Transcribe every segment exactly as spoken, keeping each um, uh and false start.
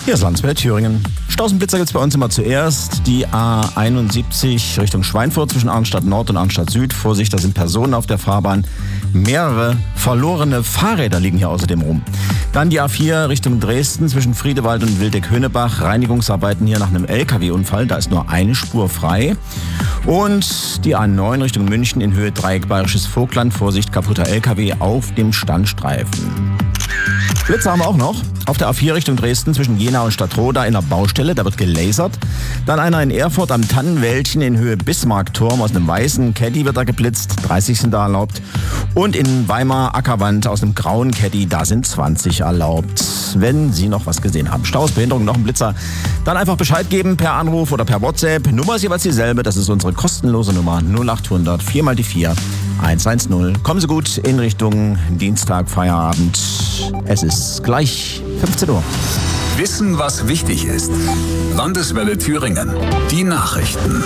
Hier ist Landsberg, Thüringen. Stausenblitzer gibt es bei uns immer zuerst. Die A einundsiebzig Richtung Schweinfurt zwischen Arnstadt Nord und Arnstadt Süd. Vorsicht, da sind Personen auf der Fahrbahn. Mehrere verlorene Fahrräder liegen hier außerdem rum. Dann die A vier Richtung Dresden zwischen Friedewald und Wildeck-Höhnebach. Reinigungsarbeiten hier nach einem L K W-Unfall. Da ist nur eine Spur frei. Und die A neun Richtung München in Höhe Dreieck Bayerisches Vogtland. Vorsicht, kaputter L K W auf dem Standstreifen. Blitzer haben wir auch noch. Auf der A vier Richtung Dresden zwischen Jena und Stadtroda in der Baustelle, da wird gelasert. Dann einer in Erfurt am Tannenwäldchen in Höhe Bismarckturm. Aus einem weißen Caddy wird da geblitzt, dreißig sind da erlaubt. Und in Weimar Ackerwand aus einem grauen Caddy, da sind zwanzig erlaubt. Wenn Sie noch was gesehen haben. Staus, Behinderung, noch ein Blitzer, dann einfach Bescheid geben per Anruf oder per WhatsApp. Nummer ist jeweils dieselbe, das ist unsere kostenlose Nummer null acht hundert vier mal die vier eins eins null. Kommen Sie gut in Richtung Dienstag, Feierabend. Es ist gleich fünfzehn Uhr. Wissen, was wichtig ist. Landeswelle Thüringen. Die Nachrichten.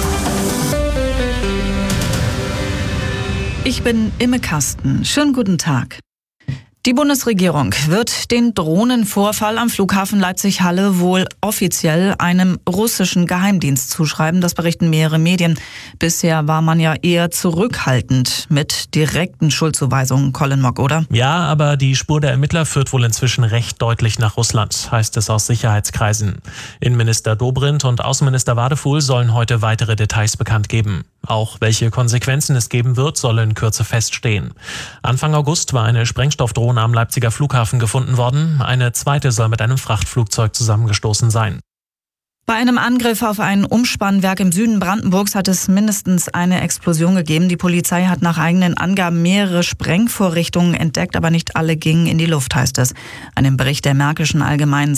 Ich bin Imme Kasten. Schönen guten Tag. Die Bundesregierung wird den Drohnenvorfall am Flughafen Leipzig-Halle wohl offiziell einem russischen Geheimdienst zuschreiben. Das berichten mehrere Medien. Bisher war man ja eher zurückhaltend mit direkten Schuldzuweisungen, Colin Mock, oder? Ja, aber die Spur der Ermittler führt wohl inzwischen recht deutlich nach Russland, heißt es aus Sicherheitskreisen. Innenminister Dobrindt und Außenminister Wadefuhl sollen heute weitere Details bekannt geben. Auch welche Konsequenzen es geben wird, soll in Kürze feststehen. Anfang August war eine Sprengstoffdrohne am Leipziger Flughafen gefunden worden. Eine zweite soll mit einem Frachtflugzeug zusammengestoßen sein. Bei einem Angriff auf ein Umspannwerk im Süden Brandenburgs hat es mindestens eine Explosion gegeben. Die Polizei hat nach eigenen Angaben mehrere Sprengvorrichtungen entdeckt, aber nicht alle gingen in die Luft, heißt es. Einem Bericht der Märkischen Allgemeinen